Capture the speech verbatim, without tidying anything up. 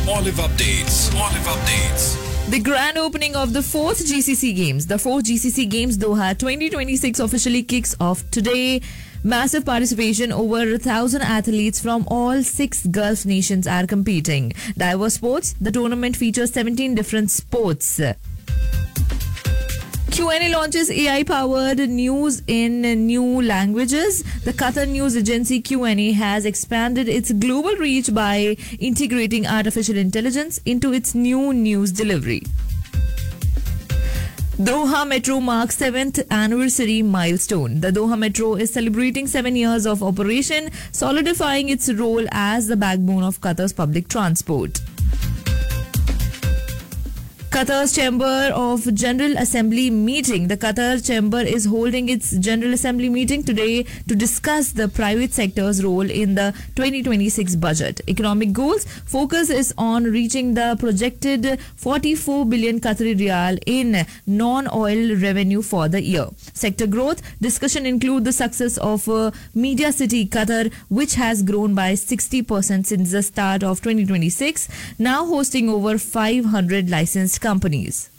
Olive Updates. Olive Updates. The grand opening of the fourth G C C Games. The fourth G C C Games Doha twenty twenty-six officially kicks off today. Massive participation, over a thousand athletes from all six Gulf nations are competing. Diverse sports. The tournament features seventeen different sports. Q and A launches A I-powered news in new languages. The Qatar news agency Q and A has expanded its global reach by integrating artificial intelligence into its new news delivery. Doha Metro marks seventh anniversary milestone. The Doha Metro is celebrating seven years of operation, solidifying its role as the backbone of Qatar's public transport. Qatar's Chamber of General Assembly meeting. The Qatar Chamber is holding its General Assembly meeting today to discuss the private sector's role in the twenty twenty-six budget. Economic goals focus is on reaching the projected forty-four billion Qatari riyal in non-oil revenue for the year. Sector growth discussion include the success of uh, Media City Qatar, which has grown by sixty percent since the start of twenty twenty-six, now hosting over five hundred licensed companies.